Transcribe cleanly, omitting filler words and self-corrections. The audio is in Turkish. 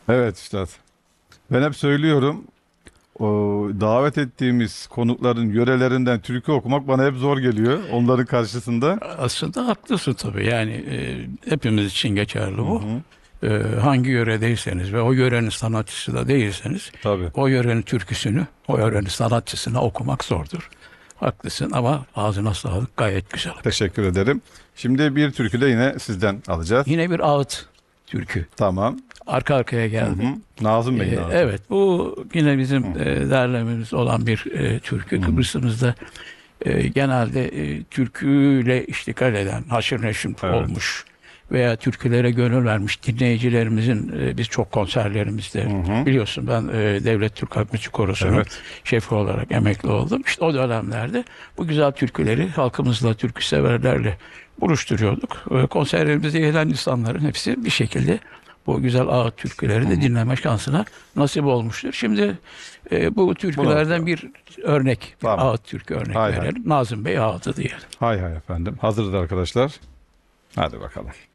Evet üstad. Ben hep söylüyorum. O davet ettiğimiz konukların yörelerinden türkü okumak bana hep zor geliyor. Onların karşısında. Aslında haklısın tabii. Yani hepimiz için geçerli Hı bu. hı. Hangi yöredeyseniz ve o yörenin sanatçısı da değilseniz Tabii. o yörenin türküsünü, o yörenin sanatçısına okumak zordur. Haklısın ama ağzına sağlık, gayet güzel. Teşekkür ederim. Şimdi bir türkü de yine sizden alacağız. Yine bir ağıt türkü. Tamam. Arka arkaya Hı geldi. hı. Nazım Bey'in ağzı. Evet, bu yine bizim Hı derlememiz olan bir türkü. hı. Kıbrıs'ımızda genelde türküyle iştikal eden, haşır neşir Evet. olmuş veya türkülere gönül vermiş dinleyicilerimizin biz çok konserlerimizde Hı hı. biliyorsun ben Devlet Türk Halk Müzik Korosu'nun Evet. şefi olarak emekli oldum. İşte o dönemlerde bu güzel türküleri halkımızla, türkü severlerle buluşturuyorduk. Konserlerimize gelen insanların hepsi bir şekilde bu güzel ağıt türküleri Hı de hı. dinleme şansına nasip olmuştur. Şimdi bu türkülerden bir örnek, bir Tamam. ağıt türkü örnek Hay hay. verelim. Nazım Bey ağıtı diyelim. Hay hay efendim. Hazırız arkadaşlar. Hadi bakalım.